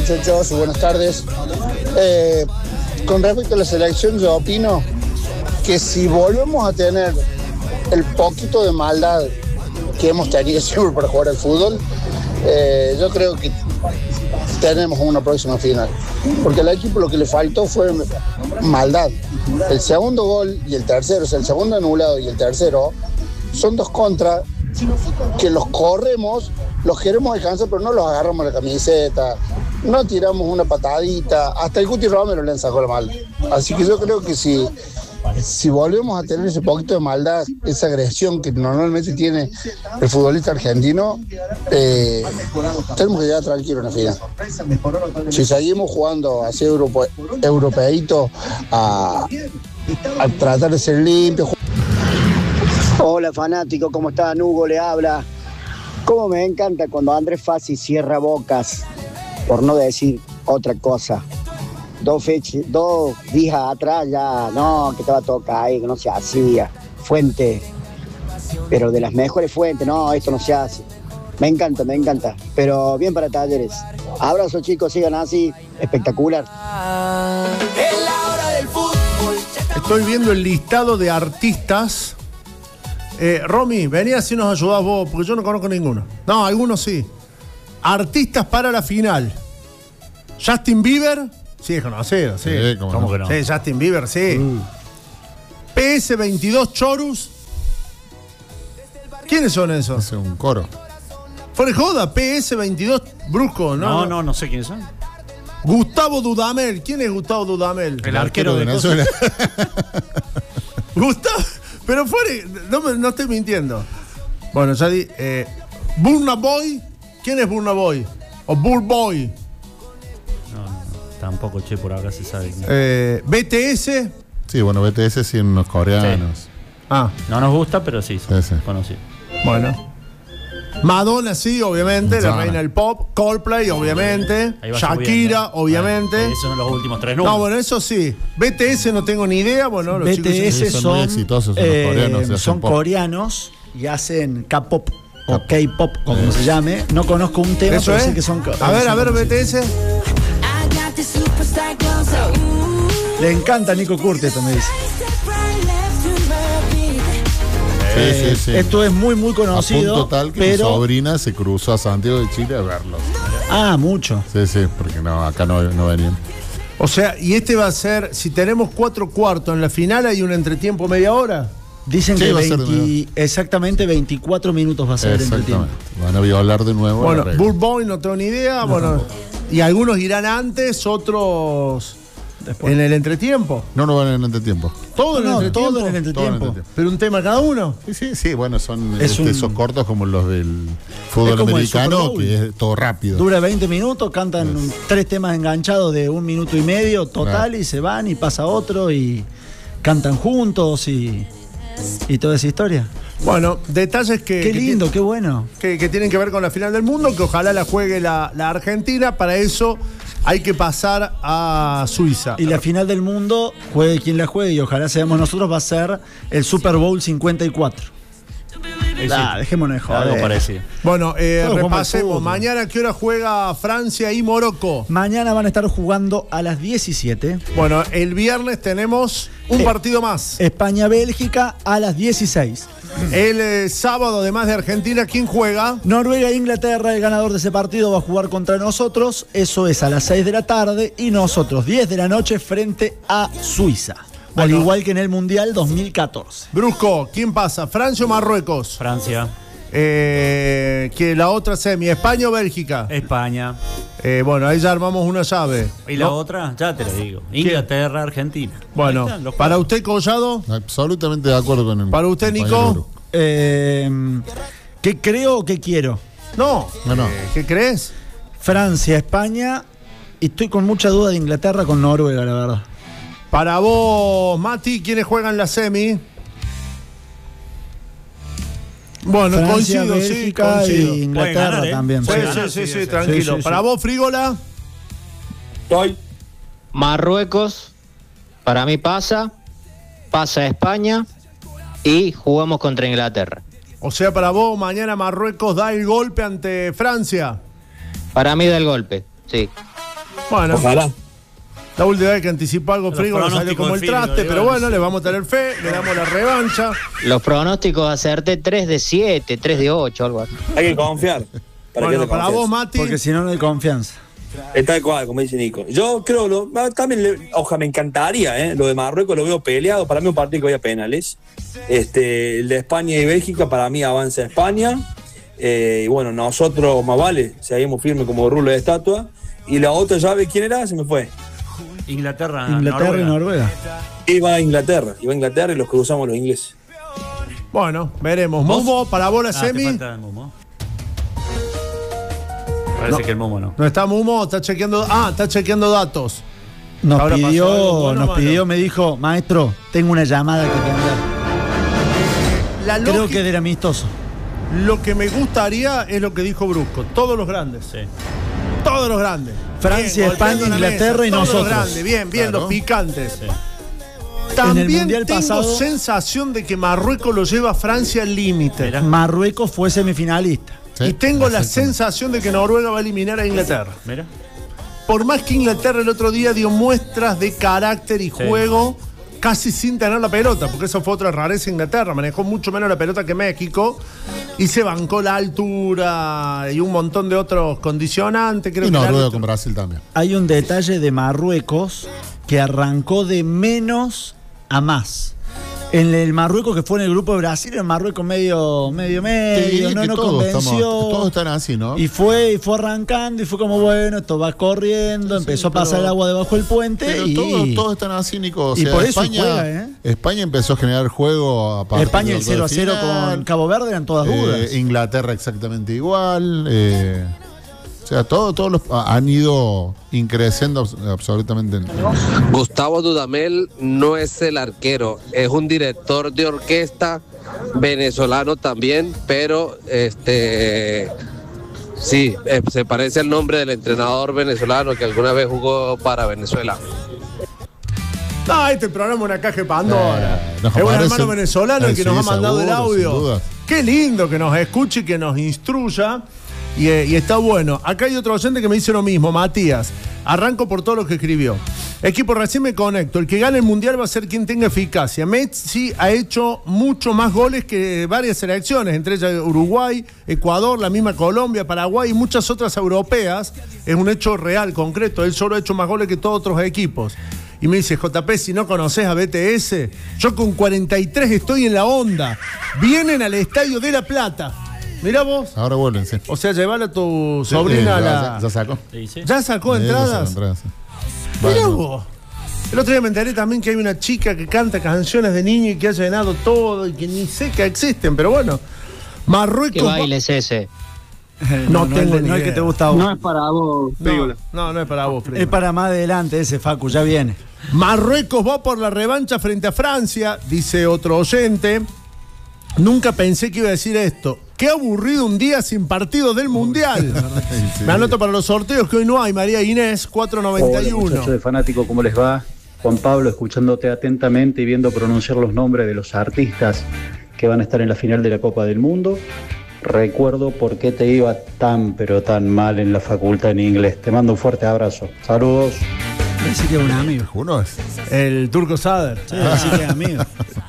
muchachos, buenas tardes. Con respecto a la selección, yo opino que si volvemos a tener el poquito de maldad que hemos tenido siempre para jugar al fútbol, yo creo que tenemos una próxima final. Porque al equipo lo que le faltó fue maldad. El segundo gol y el tercero, o sea, el segundo anulado y el tercero, son dos contras que los corremos, los queremos alcanzar, pero no los agarramos la camiseta, no tiramos una patadita, hasta el Guti Romero le han sacado la maldad. Así que yo creo que si volvemos a tener ese poquito de maldad, esa agresión que normalmente tiene el futbolista argentino, tenemos que llegar tranquilo en la final. Si seguimos jugando así europeíto a tratar de ser limpios. Hola fanático, ¿cómo están? Hugo le habla. Cómo me encanta cuando Andrés Fassi cierra bocas, por no decir otra cosa. 2 días atrás ya, no, que te va a tocar ahí, que no se hacía. Fuente, pero de las mejores fuentes, no, esto no se hace. Me encanta, pero bien para Talleres. Abrazo chicos, sigan así, espectacular. Estoy viendo el listado de artistas. Romy, vení así nos ayudás vos, porque yo no conozco ninguno. No, algunos sí. Artistas para la final. Justin Bieber. Sí, es conocido, sí. ¿Cómo que no? Sí, Justin Bieber, sí. PS22 Chorus. ¿Quiénes son esos? Es un coro. Fuera de joda, PS22 Brusco, ¿no? No sé quiénes son. Gustavo Dudamel. ¿Quién es Gustavo Dudamel? El arquero de Venezuela. Gustavo. Pero fuera, no estoy mintiendo. Bueno, ya di. Burna Boy. ¿Quién es Burna Boy? O Bull Boy. No, tampoco, che, por ahora se sabe. BTS. Sí, bueno, BTS sí, unos coreanos. Sí. Ah. No nos gusta, pero sí, Sí. conocido. Bueno. Madonna, sí, obviamente, Madonna. la reina del pop. Coldplay, obviamente. Ahí va Shakira, subiendo. obviamente. Esos son los últimos 3 números. No, bueno, eso sí. BTS no tengo ni idea. Bueno, los BTS chicos son muy exitosos, son los coreanos, se hacen son pop. coreanos y hacen K-pop o K-pop, como se llame. No conozco un tema, Eso pero es. sé que son. A ver, BTS. Le encanta a Nico Curtis, esto me dice. Sí. Esto es muy, muy A punto conocido. tal que pero... mi sobrina se cruzó a Santiago de Chile a verlos. Ah, mucho. Sí, porque no, acá no venían. O sea, y este va a ser, si tenemos 4 cuartos en la final, hay un entretiempo media hora. Dicen Sí, que va a ser de exactamente 24 minutos va a ser el entretiempo. Exactamente. Van a violar de nuevo Bueno, la regla. Bull Boy no tengo ni idea. Bueno, y algunos irán antes, otros Después. en el entretiempo. No van en el entretiempo. Todo en el entretiempo. todo en el Todo en el entretiempo. entretiempo. Pero un tema cada uno. Sí, bueno, son Es esos cortos como los del fútbol Es como el americano, Super Bowl. que es todo rápido. Dura 20 minutos, cantan 3 temas enganchados de 1 minuto y medio total, Claro. y se van y pasa otro y cantan juntos y toda esa historia. Bueno, detalles Qué lindo, qué bueno. que tienen que ver con la final del mundo, que ojalá la juegue la Argentina. Para eso hay que pasar a Suiza. Y la final del mundo, juegue quien la juegue, y ojalá seamos nosotros, va a ser el Super Bowl 54. Dejémonos de joder. Algo parecido. Bueno, Todos jugamos al repasemos. fútbol. Mañana, ¿a qué hora juega Francia y Morocco? Mañana van a estar jugando a las 17. Bueno, el viernes tenemos un partido más. España-Bélgica a las 16. El sábado, además de Argentina, ¿quién juega? Noruega e Inglaterra, el ganador de ese partido va a jugar contra nosotros. Eso es a las 6 de la tarde. Y nosotros, 10 de la noche, frente a Suiza. Bueno. Al igual que en el Mundial 2014. Brusco, ¿quién pasa? ¿Francia o Marruecos? Francia, Que la otra semi, ¿España o Bélgica? España. Bueno, ahí ya armamos una llave. Y la ¿no? otra, ya te lo digo. Inglaterra, Argentina. Bueno, Ahí están los para cuatro. usted, Collado. Absolutamente de acuerdo con el. Para usted, compañero Nico. Bru. ¿Qué creo o qué quiero? No. No. ¿Qué crees? Francia, España. Y estoy con mucha duda de Inglaterra con Noruega, la verdad. Para vos, Mati, ¿quiénes juegan la semi? Bueno, Francia, coincido, Bélgica sí, y coincido. Inglaterra Pueden ganar, ¿eh? también. Sí, Pueden sí. ganar, sí, tranquilo. Sí. Para vos, Frígola. Marruecos, para mí pasa España y jugamos contra Inglaterra. O sea, para vos, mañana Marruecos da el golpe ante Francia. Para mí da el golpe, sí. Bueno, Ojalá. la última vez que anticipó algo Los Frigo no salió pronósticos como el de Frigo, traste, de pero Iván. bueno, le vamos a tener fe, le damos la revancha. Los pronósticos acerté 3 de 7, 3 de 8, algo así. Hay que confiar. Bueno, para vos, Mati. Porque si no, no hay confianza. Está cual, como dice Nico. Yo creo, también, ojalá, me encantaría, lo de Marruecos lo veo peleado. Para mí un partido que vaya a penales. El de España y Bélgica, para mí avanza España. Y bueno, nosotros más vale, seguimos firmes como rulo de estatua. Y la otra llave, ¿quién era? Se me fue. Inglaterra Inglaterra y Noruega. Iba a Inglaterra y los cruzamos los ingleses. Bueno, veremos. Momo, para vos la semi. Te falta el Momo. Parece que el Momo no. No está Momo, está chequeando. Está chequeando datos. Nos Ahora pasó algo bueno, nos malo. pidió, me dijo, maestro, tengo una llamada que atender. La Creo lógica- que del amistoso. Lo que me gustaría es lo que dijo Brusco. Todos los grandes. Sí. Todos los grandes. Francia, golpeando España, la Inglaterra mesa. y Todos nosotros. los grandes. Bien, Claro. los picantes. Sí. También En el Mundial tengo pasado- sensación de que Marruecos lo lleva a Francia al límite. Mirá. Marruecos fue semifinalista. Sí, Y tengo la exactamente. sensación de que Noruega va a eliminar a Inglaterra. Mira. Por más que Inglaterra el otro día dio muestras de carácter y juego casi sin tener la pelota, porque eso fue otra rareza. Inglaterra manejó mucho menos la pelota que México y se bancó la altura y un montón de otros condicionantes. Creo Y que el Noruega árbitro- con Brasil también. Hay un detalle de Marruecos que arrancó de menos a más. En el Marruecos que fue en el grupo de Brasil, el Marruecos medio, Sí, no que nos todos convenció. todos están así, ¿no? Y fue arrancando y fue como, bueno, esto va corriendo, empezó a pasar el agua debajo del puente Pero y todos están así, Nico. O y sea, por eso España, juega, España empezó a generar juego a partir España del el 0-0 final. con Cabo Verde eran todas dudas. Inglaterra exactamente igual. O sea, todos han ido increciendo absolutamente. Gustavo Dudamel no es el arquero, es un director de orquesta venezolano también, pero sí, se parece al nombre del entrenador venezolano que alguna vez jugó para Venezuela. No, este programa es una caja de Pandora. nos Es un parece- hermano venezolano el que sí, nos ha mandado el seguro, sin audio. duda. Qué lindo que nos escuche y que nos instruya. Y está bueno. Acá hay otro oyente que me dice lo mismo, Matías. Arranco por todo lo que escribió. Equipo, recién me conecto. El que gane el Mundial va a ser quien tenga eficacia. Messi ha hecho mucho más goles que varias selecciones, entre ellas Uruguay, Ecuador, la misma Colombia, Paraguay y muchas otras europeas. Es un hecho real, concreto. Él solo ha hecho más goles que todos otros equipos. Y me dice, JP, si no conoces a BTS, yo con 43 estoy en la onda. Vienen al Estadio de La Plata. Mirá vos. Ahora vuelven, sí. O sea, llevar a tu sobrina a la... Ya sacó. Sí, sí. ¿Ya sacó Sí, ya entradas? sacó entradas, sí. Mirá Bueno. vos. El otro día me enteré también que hay una chica que canta canciones de niño y que ha llenado todo y que ni sé que existen, pero bueno. Marruecos... ¿Qué baile es ese? No tengo ni no el que idea. te gusta a vos. No es para vos, No es para vos, Frigo. Es para más adelante ese, Facu, ya viene. Marruecos va por la revancha frente a Francia, dice otro oyente. Nunca pensé que iba a decir esto. Qué aburrido un día sin partido del Mundial. Sí. Me anoto para los sorteos que hoy no hay. María Inés, 491. Hola, muchachos de Fanático, ¿cómo les va? Juan Pablo, escuchándote atentamente y viendo pronunciar los nombres de los artistas que van a estar en la final de la Copa del Mundo. Recuerdo por qué te iba tan, pero tan mal en la facultad en inglés. Te mando un fuerte abrazo. Saludos. Así que es un amigo. Uno es. El Turco Sader. Sí, así que es amigo.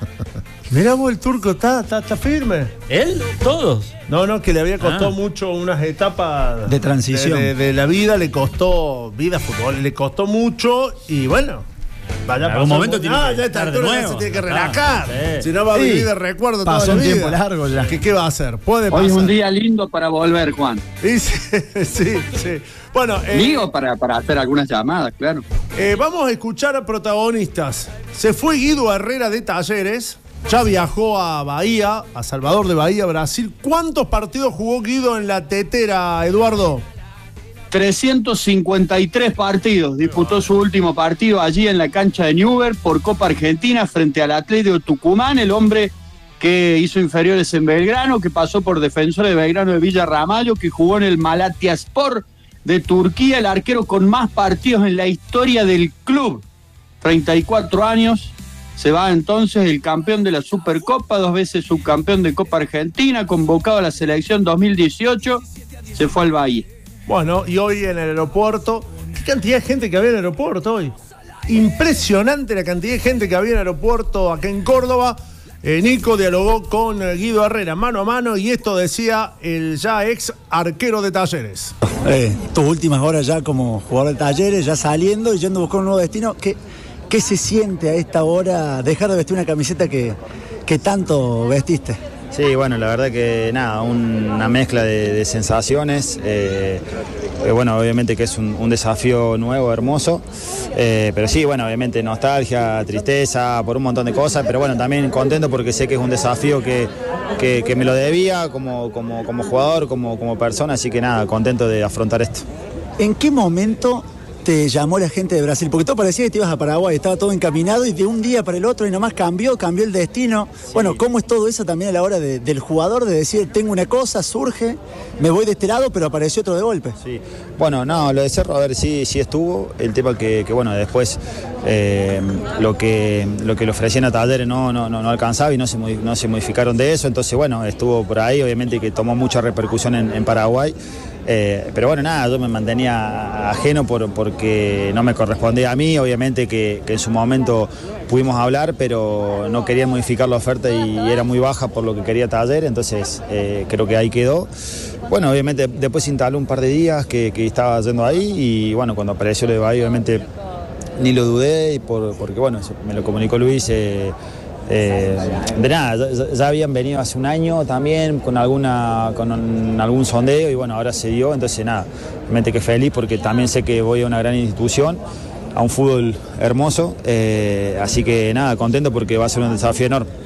Mirá vos, el Turco está firme. ¿Él? ¿Todos? No, que le había costado mucho unas etapas De transición. de la vida, le costó vida fútbol, le costó mucho y bueno. Vaya En algún momento tiene que ya estar de ya nuevo. se tiene que Ah, relajar. sí. Si no va a Sí. vivir de recuerdo toda Pasó la un vida. tiempo largo ya. ¿Qué va a hacer? Puede Hoy pasar. es un día lindo para volver, Juan. Y sí. Bueno, Digo, para hacer algunas llamadas, claro. vamos a escuchar a protagonistas. Se fue Guido Herrera de Talleres, ya viajó a Bahía, a Salvador de Bahía, Brasil. ¿Cuántos partidos jugó Guido en la tetera, Eduardo? 353 partidos. Disputó su último partido allí en la cancha de Newber por Copa Argentina frente al Atlético Tucumán, el hombre que hizo inferiores en Belgrano, que pasó por Defensor de Belgrano de Villa Ramallo, que jugó en el Malatyaspor de Turquía, el arquero con más partidos en la historia del club. 34 años. Se va entonces el campeón de la Supercopa, 2 veces subcampeón de Copa Argentina, convocado a la selección 2018, se fue al Bahía. Bueno, y hoy en el aeropuerto Qué cantidad de gente que había en el aeropuerto hoy. Impresionante la cantidad de gente que había en el aeropuerto acá en Córdoba. Nico dialogó con Guido Herrera mano a mano y esto decía el ya ex arquero de Talleres. Tus últimas horas ya como jugador de Talleres, ya saliendo y yendo a buscar un nuevo destino. ¿Qué se siente a esta hora dejar de vestir una camiseta que tanto vestiste? Sí, bueno, la verdad que nada, una mezcla de sensaciones. Bueno, obviamente que es un desafío nuevo, hermoso, pero sí, bueno, obviamente nostalgia, tristeza, por un montón de cosas, pero bueno, también contento porque sé que es un desafío que me lo debía como jugador, como persona, así que nada, contento de afrontar esto. ¿En qué momento te llamó la gente de Brasil? Porque todo parecía que te ibas a Paraguay, estaba todo encaminado y de un día para el otro y nomás cambió el destino. Sí. Bueno, ¿cómo es todo eso también a la hora del jugador de decir, tengo una cosa, surge, me voy de este lado, pero apareció otro de golpe? Sí, bueno, no, lo de Cerro, a ver, sí estuvo. El tema que bueno, después lo que le ofrecían a Talleres no alcanzaba y no se modificaron de eso, entonces bueno, estuvo por ahí, obviamente que tomó mucha repercusión en Paraguay. Pero bueno, nada, yo me mantenía ajeno porque no me correspondía a mí, obviamente que en su momento pudimos hablar, pero no quería modificar la oferta y era muy baja por lo que quería Taller, entonces creo que ahí quedó. Bueno, obviamente después se instaló un par de días que estaba yendo ahí y bueno, cuando apareció lo de Bahía, obviamente ni lo dudé porque bueno, me lo comunicó Luis. De nada, ya habían venido hace un año también con algún sondeo y bueno, ahora se dio, entonces nada, realmente que feliz porque también sé que voy a una gran institución, a un fútbol hermoso, así que nada, contento porque va a ser un desafío enorme.